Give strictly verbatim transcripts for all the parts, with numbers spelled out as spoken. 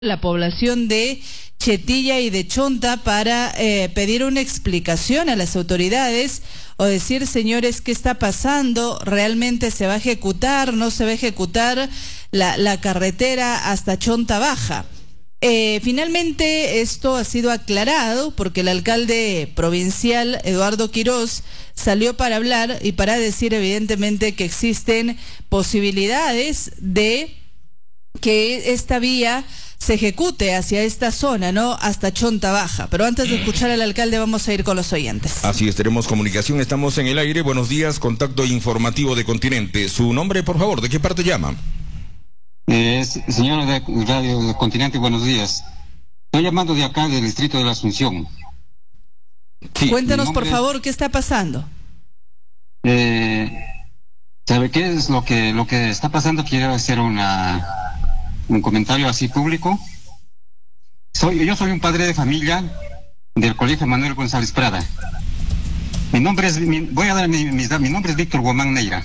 la población de Chetilla y de Chonta para eh, pedir una explicación a las autoridades o decir, señores, ¿qué está pasando? ¿Realmente se va a ejecutar? ¿No se va a ejecutar la, la carretera hasta Chonta Baja? Eh, finalmente esto ha sido aclarado porque el alcalde provincial, Eduardo Quiroz, salió para hablar y para decir evidentemente que existen posibilidades de que esta vía se ejecute hacia esta zona, ¿no? Hasta Chonta Baja. Pero antes de escuchar al alcalde vamos a ir con los oyentes. Así es, tenemos comunicación, estamos en el aire. Buenos días, contacto informativo de Continente. Su nombre, por favor, ¿de qué parte llama? Eh, señor de Radio de Continente, buenos días. Estoy llamando de acá, del distrito de la Asunción. Sí, cuéntanos, por favor, ¿qué está pasando? Eh, ¿Sabe qué es lo que, lo que está pasando? Quiero hacer una... un comentario así público. Soy, yo soy un padre de familia del Colegio Manuel González Prada. Mi nombre es, mi, voy a dar mi, mi, mi nombre es Víctor Guamán Neira.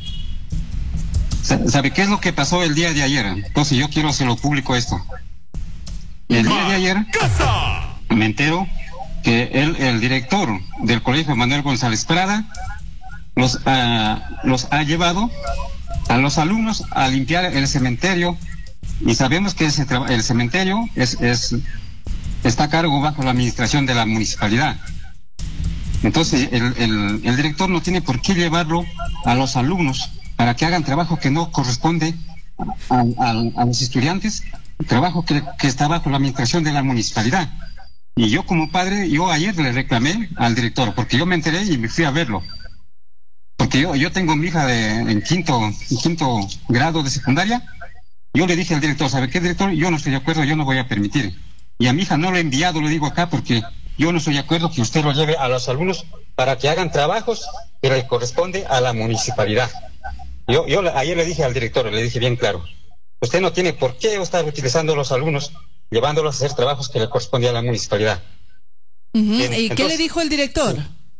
¿Sabe qué es lo que pasó el día de ayer? Entonces yo quiero hacerlo público esto. El día de ayer me entero que el, el director del Colegio Manuel González Prada los, uh, los ha llevado a los alumnos a limpiar el cementerio. Y sabemos que ese el cementerio es, es, está a cargo bajo la administración de la municipalidad. Entonces el, el, el director no tiene por qué llevarlo a los alumnos para que hagan trabajo que no corresponde a, a, a los estudiantes, trabajo que, que está bajo la administración de la municipalidad. Y yo como padre, yo ayer le reclamé al director, porque yo me enteré y me fui a verlo. Porque yo, yo tengo mi hija de, en, quinto, en quinto grado de secundaria. Yo le dije al director, ¿sabe qué, director? Yo no estoy de acuerdo, yo no voy a permitir. Y a mi hija no lo he enviado, lo digo acá, porque yo no estoy de acuerdo que usted lo lleve a los alumnos para que hagan trabajos que le corresponde a la municipalidad. Yo, yo ayer le dije al director, le dije bien claro, usted no tiene por qué estar utilizando a los alumnos, llevándolos a hacer trabajos que le corresponde a la municipalidad. Uh-huh. Bien, ¿y entonces, qué le dijo el director?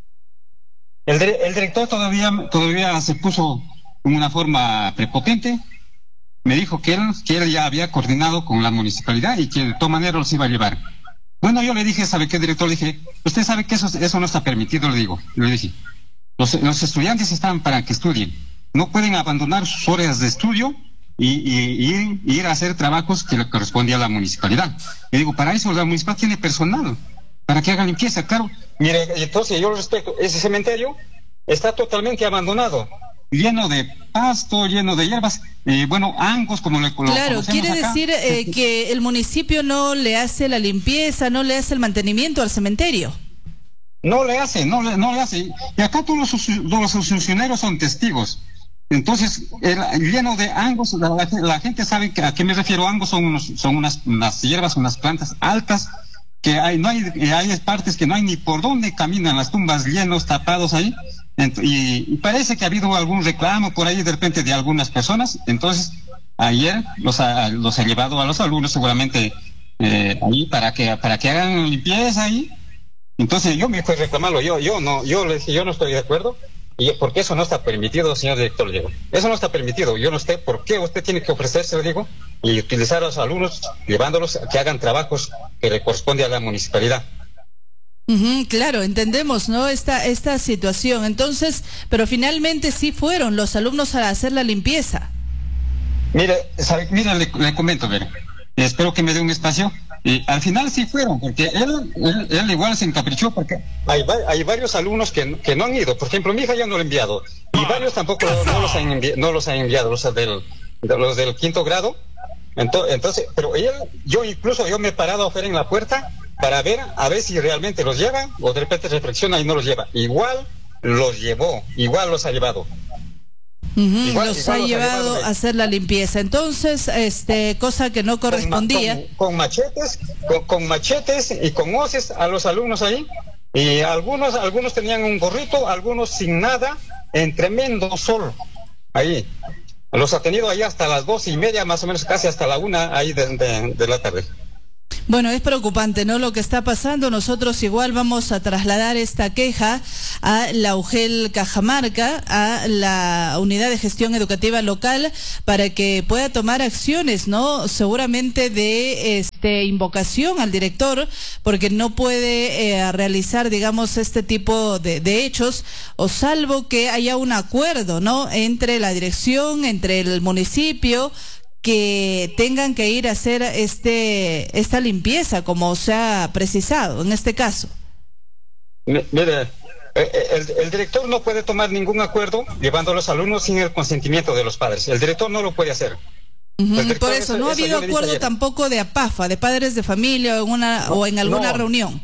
El, el director todavía, todavía se puso en una forma prepotente. Me dijo que él, que él ya había coordinado con la municipalidad y que de todas maneras los iba a llevar. Bueno, yo le dije, ¿sabe qué, director? Le dije, usted sabe que eso, eso no está permitido, le digo. Le dije, los, los estudiantes están para que estudien. No pueden abandonar sus horas de estudio y, y, y, y ir a hacer trabajos que le correspondía a la municipalidad. Le digo, para eso la municipalidad tiene personal, para que hagan limpieza, claro. Mire, entonces yo respeto, ese cementerio está totalmente abandonado, lleno de pasto, lleno de hierbas, eh, bueno, hangos, como le conocemos. Claro, quiere acá. decir eh, que el municipio no le hace la limpieza, no le hace el mantenimiento al cementerio. No le hace, no le, no le hace. Y acá todos los, todos los funcionarios son testigos. Entonces, el, lleno de hangos, la, la, la gente sabe que, a qué me refiero. Hangos son, unos, son unas, unas hierbas, unas plantas altas, que hay, no hay, hay partes que no hay ni por dónde caminan, las tumbas llenos, tapados ahí. Y, y parece que ha habido algún reclamo por ahí de repente de algunas personas. Entonces ayer los ha, los ha llevado a los alumnos seguramente eh, ahí para que para que hagan limpieza ahí. Entonces yo me fui a reclamarlo, yo yo no yo le dije, yo no estoy de acuerdo, y porque eso no está permitido, señor director, le digo, eso no está permitido. Yo no sé por qué usted tiene que ofrecerse, le digo, y utilizar a los alumnos llevándolos a que hagan trabajos que le corresponde a la municipalidad. Uh-huh, claro, entendemos, ¿no? Esta, esta situación. Entonces, pero finalmente sí fueron los alumnos a hacer la limpieza. Mire, sabe, mire, le, le comento, mire, espero que me dé un espacio. Y al final sí fueron, porque él, él, él igual se encaprichó, porque hay, hay varios alumnos que, que no han ido. Por ejemplo, mi hija ya no lo ha enviado, y varios tampoco no los han enviado, no los han enviado, los del, los del quinto grado. Entonces, entonces, pero él, yo incluso yo me he parado afuera en la puerta para ver, a ver si realmente los lleva, o de repente reflexiona y no los lleva. Igual los llevó, igual los ha llevado. Uh-huh, igual, los igual ha los llevado ha llevado a hacer la limpieza. Entonces, este, cosa que no correspondía. Con, con, con machetes, con, con machetes y con hoces a los alumnos ahí. Y algunos, algunos tenían un gorrito, algunos sin nada, en tremendo sol. Ahí. Los ha tenido ahí hasta las dos y media, más o menos, casi hasta la una ahí de, de, de la tarde. Bueno, es preocupante, ¿no?, lo que está pasando. Nosotros igual vamos a trasladar esta queja a la U G E L Cajamarca, a la Unidad de Gestión Educativa Local, para que pueda tomar acciones, ¿no?, seguramente de este invocación al director, porque no puede eh, realizar, digamos, este tipo de, de hechos, o salvo que haya un acuerdo, ¿no?, entre la dirección, entre el municipio, que tengan que ir a hacer este esta limpieza como se ha precisado en este caso. Mire, el, el director no puede tomar ningún acuerdo llevando a los alumnos sin el consentimiento de los padres. El director no lo puede hacer. Uh-huh, por eso, no ha habido acuerdo tampoco de APAFA, de padres de familia, o en, una, no, o en alguna no, reunión.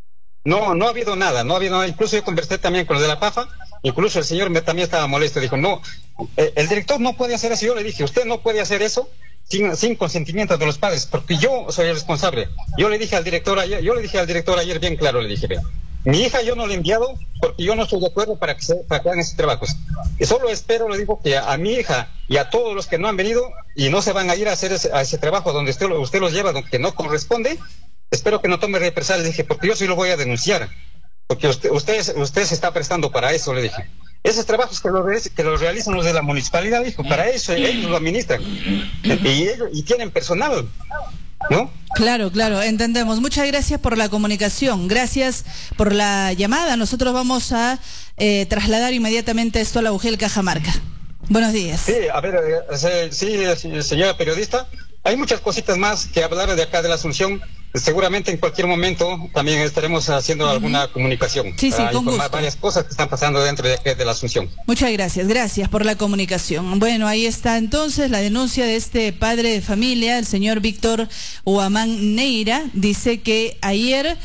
No, no ha habido nada, no ha habido nada. Incluso yo conversé también con los de la APAFA, incluso el señor me, también estaba molesto, dijo, no, eh, el director no puede hacer eso. Yo le dije, usted no puede hacer eso sin, sin consentimiento de los padres, porque yo soy el responsable. Yo le dije al director ayer, yo le dije al director ayer bien claro, le dije, ve, mi hija yo no le he enviado porque yo no estoy de acuerdo para que, se, para que hagan esos trabajos. Y solo espero, le digo, que a, a mi hija y a todos los que no han venido y no se van a ir a hacer ese, a ese trabajo donde usted, usted los lleva, donde no corresponde, espero que no tome represalias, le dije, porque yo sí lo voy a denunciar. Porque usted, usted, usted se está prestando para eso, le dije. Esos trabajos que los, que los realizan los de la municipalidad, dijo, para eso ellos lo administran. Y, ellos, y tienen personal, ¿no? Claro, claro, entendemos. Muchas gracias por la comunicación, gracias por la llamada. Nosotros vamos a eh, trasladar inmediatamente esto a la U G E L Cajamarca. Buenos días. Sí, a ver, eh, sí, señora periodista, hay muchas cositas más que hablar de acá de la Asunción. Seguramente en cualquier momento también estaremos haciendo uh-huh. alguna comunicación. Sí, sí, para con informar gusto. Varias cosas que están pasando dentro de, de la Asunción. Muchas gracias, gracias por la comunicación. Bueno, ahí está entonces la denuncia de este padre de familia, el señor Víctor Huamán Neira. Dice que ayer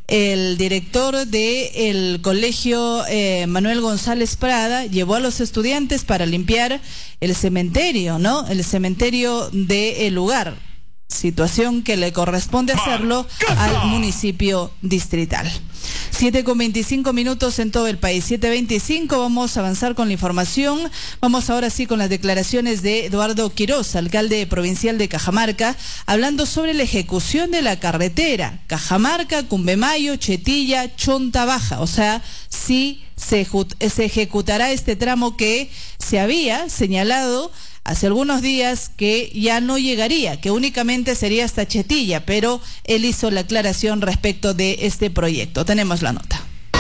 el director del colegio eh, Manuel González Prada llevó a los estudiantes para limpiar el cementerio, ¿no? El cementerio del lugar. Situación que le corresponde hacerlo al municipio distrital. siete con veinticinco minutos en todo el país, siete veinticinco, vamos a avanzar con la información. Vamos ahora sí con las declaraciones de Eduardo Quiroz, alcalde provincial de Cajamarca, hablando sobre la ejecución de la carretera Cajamarca, Cumbemayo, Chetilla, Chonta Baja. O sea, sí se, se ejecutará este tramo que se había señalado hace algunos días que ya no llegaría, que únicamente sería hasta Chetilla, pero él hizo la aclaración respecto de este proyecto. Tenemos la nota.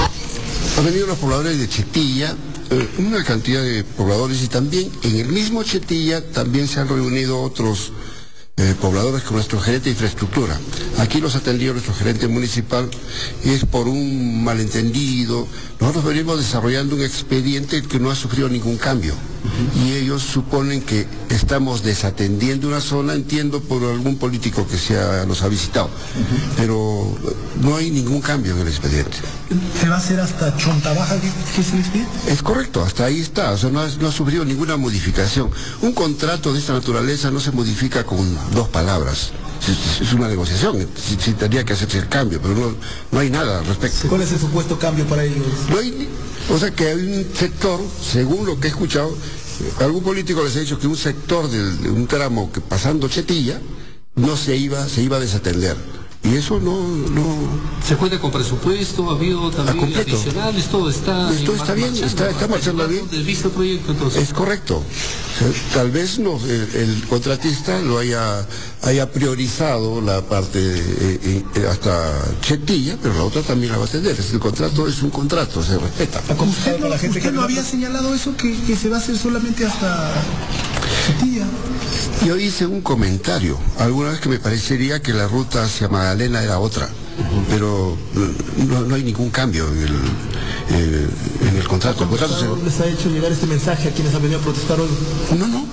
Han venido los pobladores de Chetilla, eh, una cantidad de pobladores, y también en el mismo Chetilla también se han reunido otros eh, pobladores con nuestro gerente de infraestructura. Aquí los atendió nuestro gerente municipal y es por un malentendido. Nosotros venimos desarrollando un expediente que no ha sufrido ningún cambio. Uh-huh. Y ellos suponen que estamos desatendiendo una zona, entiendo, por algún político que sea, nos ha visitado. Uh-huh. Pero no hay ningún cambio en el expediente. ¿Se va a hacer hasta Chonta Baja, que es el expediente? Es correcto, hasta ahí está. O sea, no ha, no ha sufrido ninguna modificación. Un contrato de esta naturaleza no se modifica con dos palabras. Es una negociación, sí, sí tendría que hacerse el cambio, pero no, no hay nada al respecto. ¿Cuál es el supuesto cambio para ellos? No hay, o sea que hay un sector, según lo que he escuchado, algún político les ha dicho que un sector de, de un tramo que pasando Chetilla no se iba, se iba a desatender. Y eso no, no... ¿Se cuenta con presupuesto? ¿Ha habido también adicionales? Todo está... Esto está bien, está, está marchando bien. ¿Visto el proyecto entonces? Es correcto. O sea, tal vez no, el, el contratista lo haya, haya priorizado la parte eh, eh, hasta Chetilla, pero la otra también la va a atender. El contrato es un contrato, se respeta. ¿Usted no, usted no había señalado eso, que, que se va a hacer solamente hasta Chetilla? Yo hice un comentario alguna vez que me parecería que la ruta hacia Magdalena era otra, uh-huh. pero no, no hay ningún cambio en el, eh, en el contrato. ¿El contrato se... les ha hecho llegar este mensaje a quienes han venido a protestar hoy? No, no.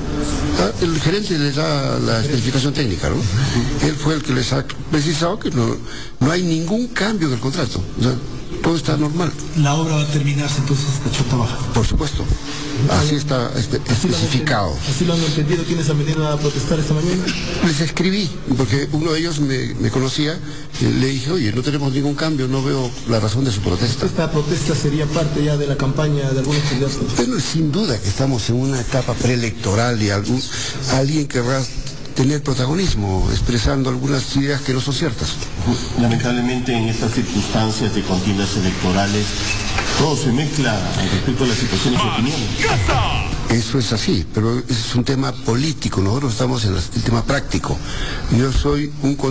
El gerente les da la especificación técnica, ¿no? Uh-huh. Él fue el que les ha precisado que no, no hay ningún cambio en el contrato. O sea, todo está normal. ¿La obra va a terminarse entonces hasta Chonta Baja? Por supuesto. Así está espe especificado. ¿Así lo han entendido quienes han venido a protestar esta mañana? Les escribí, porque uno de ellos me, me conocía, eh, le dije, oye, no tenemos ningún cambio, no veo la razón de su protesta. ¿Esta protesta sería parte ya de la campaña de algunos candidatos? Bueno, sin duda que estamos en una etapa preelectoral y algún, alguien querrá tener protagonismo, expresando algunas ideas que no son ciertas. Lamentablemente en estas circunstancias de contiendas electorales todo se mezcla respecto a las situaciones de opinión. Eso es así, pero es un tema político, nosotros estamos en el tema práctico. Yo soy un